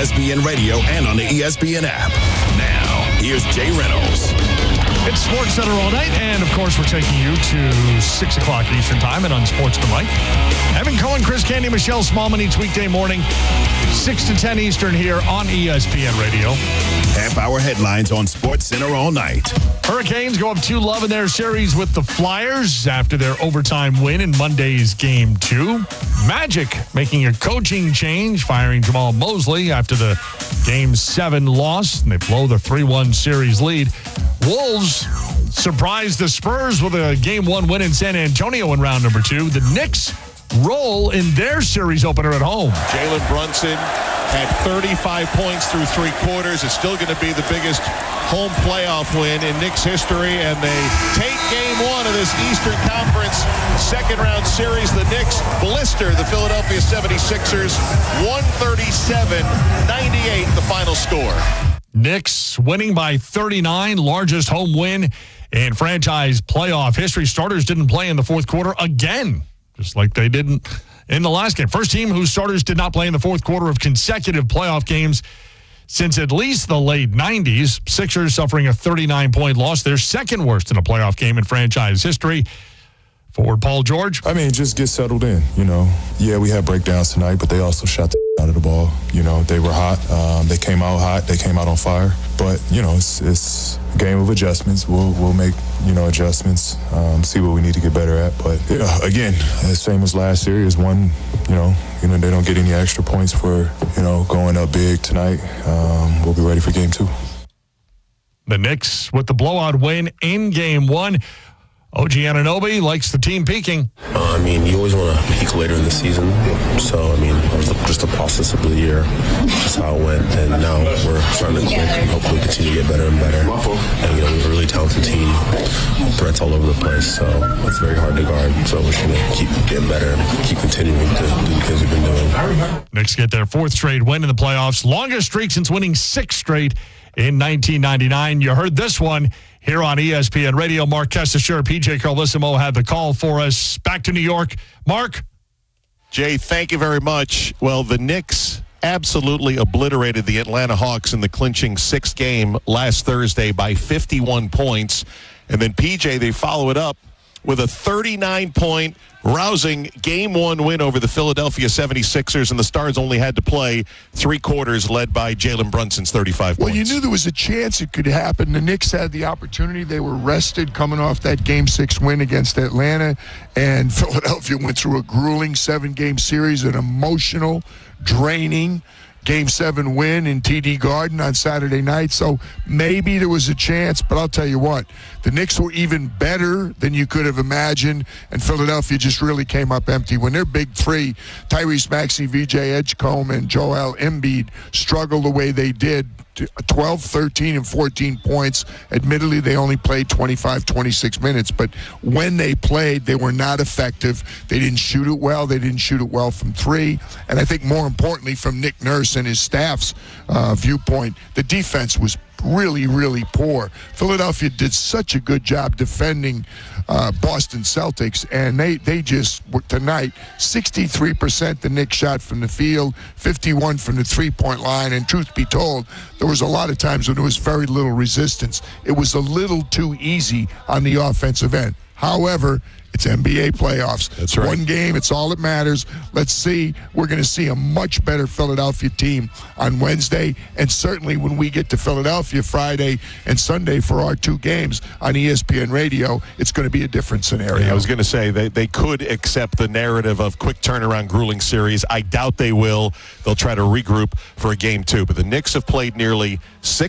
ESPN Radio and on the ESPN app. Now, here's Jay Reynolds. It's Sports Center all night, and of course, we're taking you to 6 o'clock Eastern Time and on Sports Tonight. Evan Cohen, Chris Candy, Michelle Smallman each weekday morning, 6 to 10 Eastern here on ESPN Radio. Half-hour headlines on Sports Center all night. Hurricanes go up 2-0 in their series with the Flyers after their overtime win in Monday's Game 2. Magic making a coaching change, firing Jamal Mosley after the Game 7 loss, and they blow the 3-1 series lead. Wolves surprised the Spurs with a Game 1 win in San Antonio in round number 2. The Knicks roll in their series opener at home. Jalen Brunson had 35 points through 3 quarters. It's still going to be the biggest home playoff win in Knicks history, and they take Game 1 of this Eastern Conference second-round series. The Knicks blister the Philadelphia 76ers, 137-98 the final score. Knicks winning by 39, largest home win in franchise playoff history. Starters didn't play in the fourth quarter again, just like they didn't in the last game. First team whose starters did not play in the fourth quarter of consecutive playoff games since at least the late 90s. Sixers suffering a 39-point loss, their second worst in a playoff game in franchise history. Forward Paul George. I mean, just get settled in, Yeah, we had breakdowns tonight, but they also shot the out of the ball. They were hot. They came out hot. They came out on fire. But, it's a game of adjustments. We'll make, adjustments, see what we need to get better at. But, again, as same as last series, one, they don't get any extra points for, going up big tonight. We'll be ready for Game 2. The Knicks with the blowout win in Game 1. OG Anunoby likes the team peaking. You always want to peak later in the season. So, it was just the process of the year. That's how it went. And now we're starting to click and hopefully continue to get better and better. And, we have a really talented team. Threats all over the place. So, it's very hard to guard. So, we're going to keep getting better and keep continuing to do the things we've been doing. Knicks get their 4th straight win in the playoffs. Longest streak since winning 6 straight in 1999. You heard this one here on ESPN Radio. Mark Kestecher, PJ Carlissimo had the call for us. Back to New York. Mark? Jay, thank you very much. Well, the Knicks absolutely obliterated the Atlanta Hawks in the clinching 6th game last Thursday by 51 points. And then, PJ, they follow it up with a 39-point rousing Game 1 win over the Philadelphia 76ers, and the Stars only had to play 3 quarters led by Jalen Brunson's 35 Well, points. you knew there was a chance it could happen. The Knicks had the opportunity. They were rested coming off that Game 6 win against Atlanta, and Philadelphia went through a grueling 7-game series, an emotional, draining Game 7 win in TD Garden on Saturday night. So maybe there was a chance, but I'll tell you what, the Knicks were even better than you could have imagined, and Philadelphia just really came up empty. When their big 3, Tyrese Maxey, VJ Edgecombe, and Joel Embiid struggled the way they did, 12, 13, and 14 points. Admittedly, they only played 25, 26 minutes, but when they played, they were not effective. They didn't shoot it well. They didn't shoot it well from 3. And I think more importantly, from Nick Nurse and his staff's viewpoint, the defense was really, really poor. Philadelphia did such a good job defending Boston Celtics, and they just, tonight, 63% the Knicks shot from the field, 51 from the three-point line, and truth be told, there was a lot of times when there was very little resistance. It was a little too easy on the offensive end. However, it's NBA playoffs. That's right. One game. It's all that matters. Let's see. We're going to see a much better Philadelphia team on Wednesday, and certainly when we get to Philadelphia Friday and Sunday for our 2 games on ESPN Radio, it's going to be a different scenario. Yeah, I was going to say they could accept the narrative of quick turnaround, grueling series. I doubt they will. They'll try to regroup for a Game 2. But the Knicks have played nearly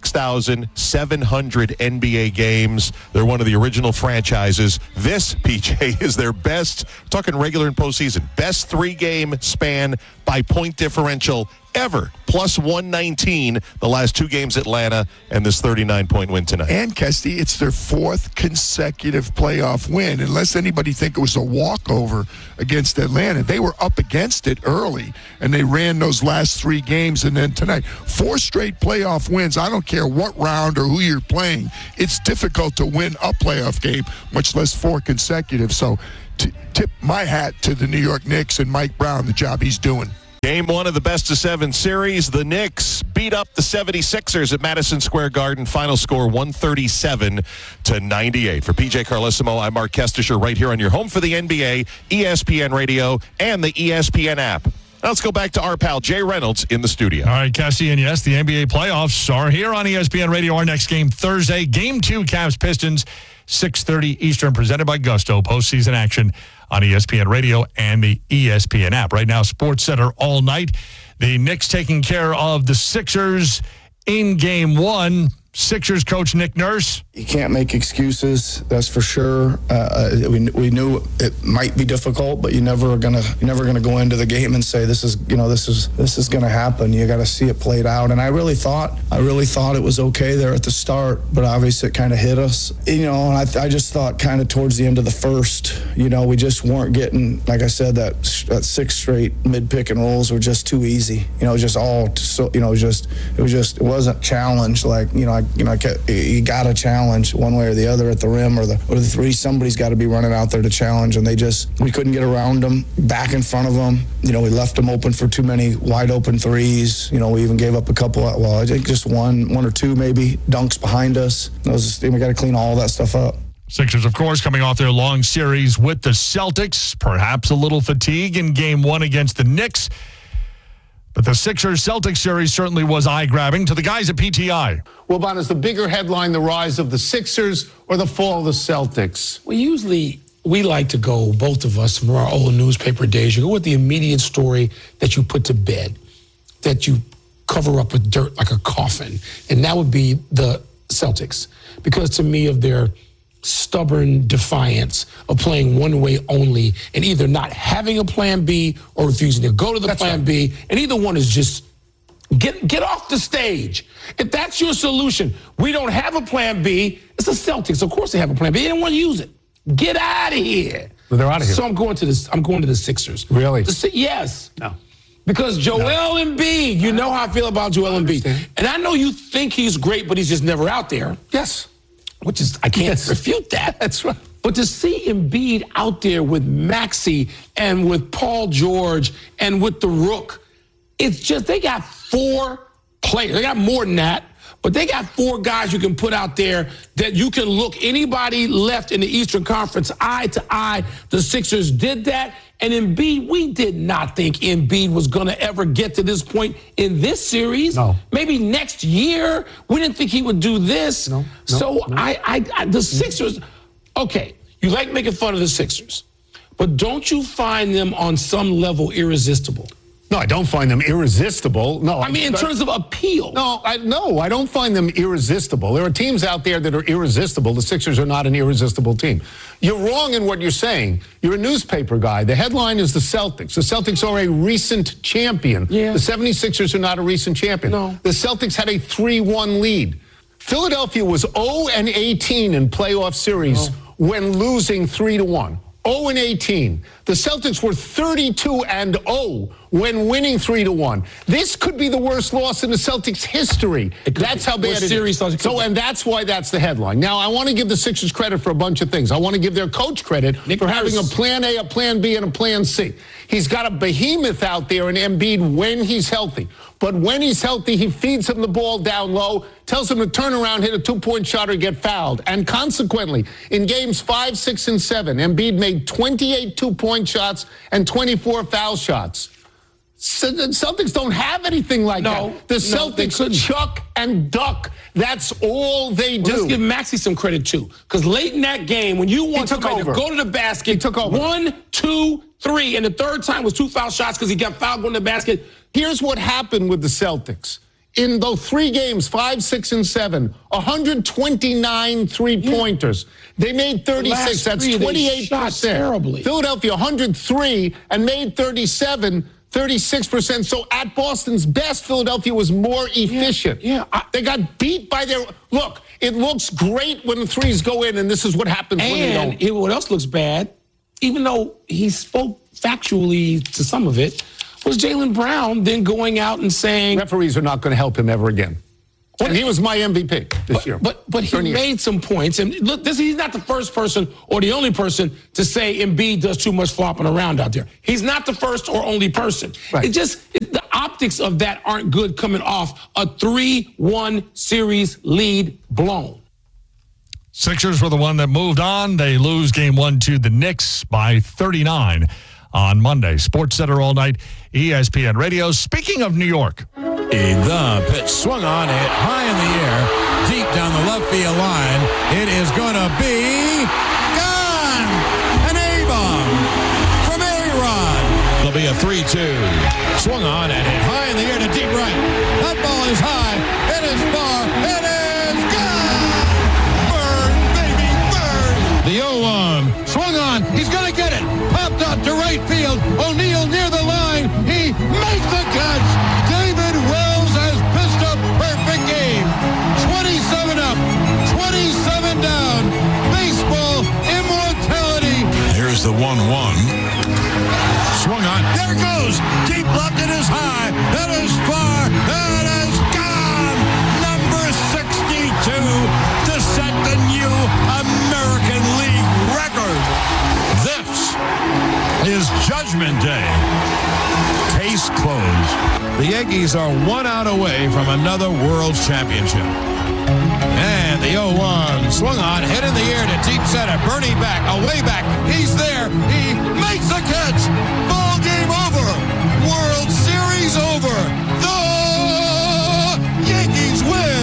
6,700 NBA games. They're one of the original franchises. This, PJ, is their best, talking regular and postseason, best 3-game span by point differential ever. Plus 119 the last 2 games Atlanta and this 39-point win tonight. And, Kesty, it's their 4th consecutive playoff win. Unless anybody think it was a walkover against Atlanta, they were up against it early, and they ran those last 3 games, and then tonight. 4 straight playoff wins. I don't care what round or who you're playing. It's difficult to win a playoff game, much less 4 consecutive. So tip my hat to the New York Knicks and Mike Brown, the job he's doing. Game 1 of the best-of-7 series. The Knicks beat up the 76ers at Madison Square Garden. Final score 137-98. For PJ Carlesimo, I'm Mark Kestisher right here on your home for the NBA, ESPN Radio, and the ESPN app. Now let's go back to our pal Jay Reynolds in the studio. All right, Cassie, and yes, the NBA playoffs are here on ESPN Radio. Our next game Thursday, Game 2, Cavs-Pistons, 6:30 Eastern, presented by Gusto. Postseason action on ESPN Radio and the ESPN app. Right now, Sports Center all night. The Knicks taking care of the Sixers in Game 1. Sixers coach Nick Nurse. You can't make excuses, that's for sure. We knew it might be difficult, but you're never gonna go into the game and say this is gonna happen. You got to see it played out. And I really thought it was okay there at the start, but obviously it kind of hit us. And I just thought kind of towards the end of the first, we just weren't getting, like I said, that 6 straight mid pick and rolls were just too easy. It wasn't challenged like you got to challenge one way or the other at the rim or the three. Somebody's got to be running out there to challenge, and we couldn't get around them, back in front of them. We left them open for too many wide open threes. We even gave up a couple. I think just one or two maybe dunks behind us. We got to clean all that stuff up. Sixers, of course, coming off their long series with the Celtics. Perhaps a little fatigue in Game 1 against the Knicks. But the Sixers-Celtics series certainly was eye-grabbing to the guys at PTI. Well, Bon, is the bigger headline the rise of the Sixers or the fall of the Celtics? Well, usually we like to go, both of us, from our old newspaper days, you go with the immediate story that you put to bed, that you cover up with dirt like a coffin. And that would be the Celtics. Because to me, of their stubborn defiance of playing one way only and either not having a plan B or refusing to go to the plan B. And either one is just get off the stage. If that's your solution, we don't have a plan B. It's the Celtics. Of course they have a plan B. They didn't want to use it. Get out of here. Well, they're out of here. So I'm going to the Sixers. Really? Yes. No. Because Joel Embiid, you know how I feel about Joel Embiid. And I know you think he's great, but he's just never out there. Yes. Which is, I can't refute that. That's right. But to see Embiid out there with Maxey and with Paul George and with the Rook, it's just, they got 4 players. They got more than that, but they got 4 guys you can put out there that you can look anybody left in the Eastern Conference eye to eye. The Sixers did that. And Embiid, we did not think Embiid was going to ever get to this point in this series. No. Maybe next year. We didn't think he would do this. The Sixers, okay, you like making fun of the Sixers, but don't you find them on some level irresistible? No, I don't find them irresistible. No, I mean, in terms of appeal. No, I don't find them irresistible. There are teams out there that are irresistible. The Sixers are not an irresistible team. You're wrong in what you're saying. You're a newspaper guy. The headline is the Celtics. The Celtics are a recent champion. Yeah. The 76ers are not a recent champion. No. The Celtics had a 3-1 lead. Philadelphia was 0-18 in playoff series when losing 3-1. 0-18. The Celtics were 32-0 when winning 3-1. This could be the worst loss in the Celtics' history. That's how bad it is. And that's why that's the headline. Now, I want to give the Sixers credit for a bunch of things. I want to give their coach credit for having a plan A, a plan B, and a plan C. He's got a behemoth out there in Embiid when he's healthy. But when he's healthy, he feeds him the ball down low, tells him to turn around, hit a 2-point shot, or get fouled. And consequently, in games 5, 6, and 7, Embiid made 28 2-point shots and 24 foul shots. So the Celtics don't have anything like that. The Celtics chuck and duck. That's all they do. Let's give Maxey some credit, too. Because late in that game, when you want somebody to go to the basket, he took over. 1, 2, 3, and the third time was 2 foul shots because he got fouled going to the basket. Here's what happened with the Celtics. In those 3 games, 5, 6, and 7, 129 three-pointers. They made 36. That's 28%. Terribly. Philadelphia, 103, and made 37. 36%. So at Boston's best, Philadelphia was more efficient. They got beat by their... Look, it looks great when the threes go in, and this is what happens when they don't. And what else looks bad, even though he spoke factually to some of it, was Jaylen Brown then going out and saying... Referees are not going to help him ever again. And he was my MVP this year. But he made some points. And look, he's not the first person or the only person to say Embiid does too much flopping around out there. He's not the first or only person. Right. The optics of that aren't good coming off a 3-1 series lead blown. Sixers were the one that moved on. They lose game 1 to the Knicks by 39 on Monday. Sports Center all night, ESPN Radio. Speaking of New York. The pitch swung on it high in the air, deep down the left field line. It is going to be gone. An A-bomb from A-Rod. It'll be a 3-2. Swung on and hit high in the air to deep right. That ball is high. It is far. It is gone. Burn, baby, burn. The 0-1 swung on. He's going to get it. Popped up to right field. O'Neal near the line. He makes the catch. David Wells has pitched a perfect game. 27 up, 27 down. Baseball immortality. Here's the 1-1. Swung on. There it goes. Deep left. It is high. It is far. It is gone. Number 62 to set the new American League record. This is Judgment Day. Case closed. The Yankees are 1 out away from another World Championship. And the 0-1 swung on, hit in the air to deep center. Bernie back, away back. He's there. He makes the catch. Ball game over. World Series over. The Yankees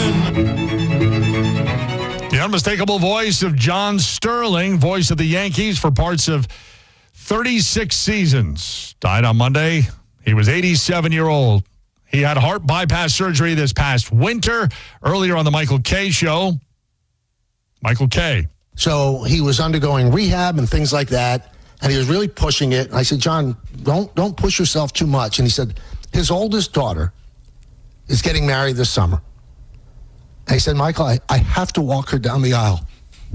win. The unmistakable voice of John Sterling, voice of the Yankees for parts of 36 seasons. Died on Monday. He was 87-year-old. He had heart bypass surgery this past winter. Earlier on the Michael Kay show, Michael Kay. So he was undergoing rehab and things like that, and he was really pushing it. I said, John, don't push yourself too much. And he said, his oldest daughter is getting married this summer. And he said, Michael, I have to walk her down the aisle.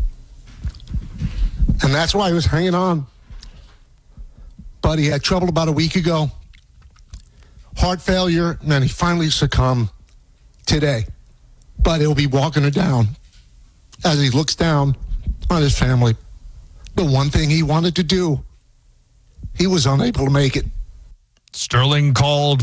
And that's why he was hanging on. But he had trouble about a week ago. Heart failure, and then he finally succumbed today. But he'll be walking her down as he looks down on his family. The one thing he wanted to do, he was unable to make it. Sterling called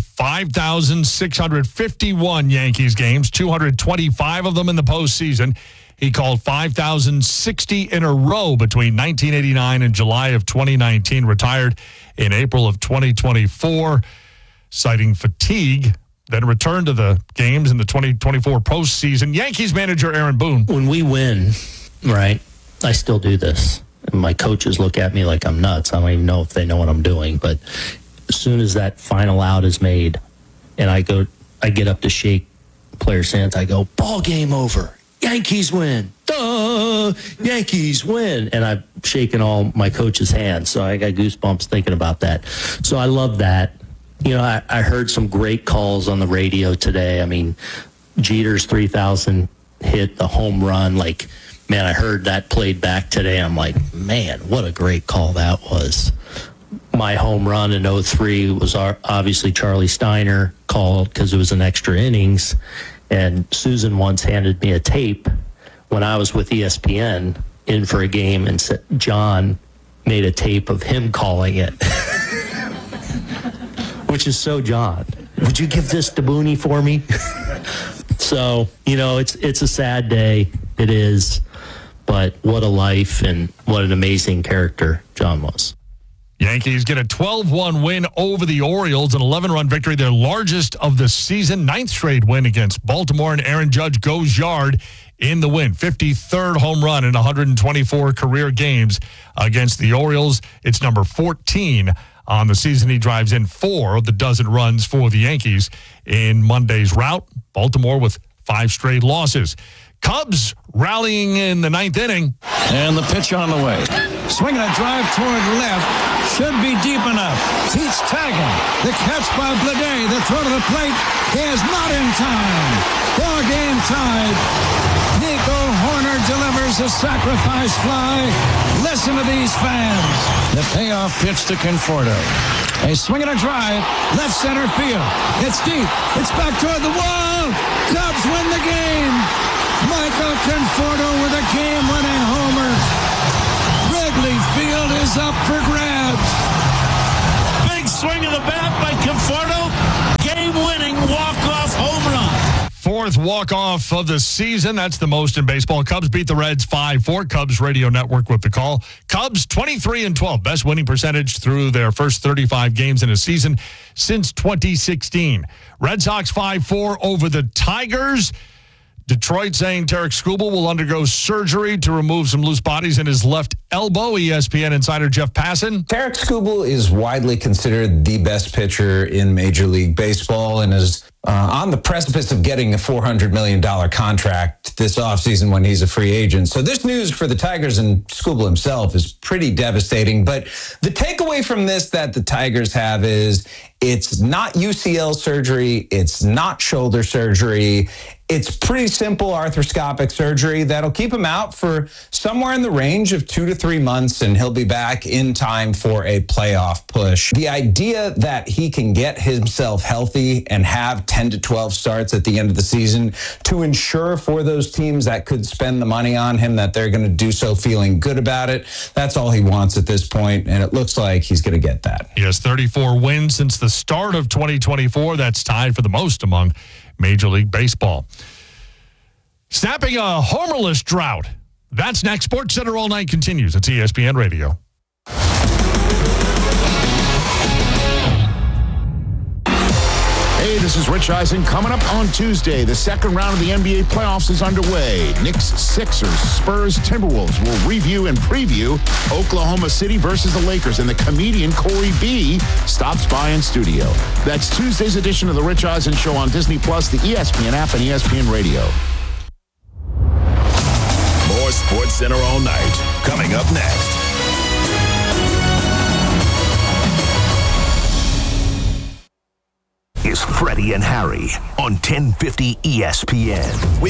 5,651 Yankees games, 225 of them in the postseason. He called 5,060 in a row between 1989 and July of 2019, retired in April of 2024. Citing fatigue, then returned to the games in the 2024 postseason. Yankees manager Aaron Boone. When we win, right, I still do this. And my coaches look at me like I'm nuts. I don't even know if they know what I'm doing. But as soon as that final out is made and I get up to shake players' hands, I go, ball game over. Yankees win. Duh! Yankees win. And I'm shaking all my coaches' hands. So I got goosebumps thinking about that. So I love that. You know, I heard some great calls on the radio today. I mean, Jeter's 3,000 hit, the home run. Like, man, I heard that played back today. I'm like, man, what a great call that was. My home run in 03 was obviously Charlie Steiner called because it was an extra innings. And Susan once handed me a tape when I was with ESPN in for a game and said, John made a tape of him calling it. Which is so John. Would you give this to Booney for me? So, you know, it's a sad day. It is. But what a life and what an amazing character John was. Yankees get a 12-1 win over the Orioles, an 11-run victory, their largest of the season, 9th straight win against Baltimore, and Aaron Judge goes yard in the win. 53rd home run in 124 career games against the Orioles. It's number 14 on the season. He drives in 4 of the dozen runs for the Yankees in Monday's rout. Baltimore with 5 straight losses. Cubs rallying in the 9th inning. And the pitch on the way. Swinging a drive toward left. Should be deep enough. Pete's tagging. The catch by Bleday. The throw to the plate. He is not in time. Ball game tied. Nico Horner delivers a sacrifice fly. Listen to these fans. The payoff pitch to Conforto. A swing and a drive. Left center field. It's deep. It's back toward the wall. Cubs win the game. Conforto with a game-winning homer. Wrigley Field is up for grabs. Big swing of the bat by Conforto. Game-winning walk-off home run. Fourth walk-off of the season. That's the most in baseball. Cubs beat the Reds 5-4. Cubs Radio Network with the call. Cubs 23-12. Best winning percentage through their first 35 games in a season since 2016. Red Sox 5-4 over the Tigers. Detroit saying Tarek Skubal will undergo surgery to remove some loose bodies in his left elbow. ESPN insider Jeff Passan. Tarek Skubal is widely considered the best pitcher in Major League Baseball and is on the precipice of getting a $400 million contract this offseason when he's a free agent. So this news for the Tigers and Skubal himself is pretty devastating. But the takeaway from this that the Tigers have is it's not UCL surgery. It's not shoulder surgery. It's pretty simple arthroscopic surgery that'll keep him out for somewhere in the range of 2 to 3 months, and he'll be back in time for a playoff push. The idea that he can get himself healthy and have 10 to 12 starts at the end of the season to ensure for those teams that could spend the money on him that they're going to do so feeling good about it, that's all he wants at this point, and it looks like he's going to get that. He has 34 wins since the start of 2024. That's tied for the most among Major League Baseball. Snapping a homerless drought. That's next. Sports Center All Night continues. It's ESPN Radio. Hey, this is Rich Eisen. Coming up on Tuesday, the second round of the NBA playoffs is underway. Knicks, Sixers, Spurs, Timberwolves will review and preview Oklahoma City versus the Lakers, and the comedian Corey B stops by in studio. That's Tuesday's edition of the Rich Eisen Show on Disney+, the ESPN app, and ESPN Radio. More Sports Center All Night coming up next. Is Freddie and Harry on 1050 ESPN.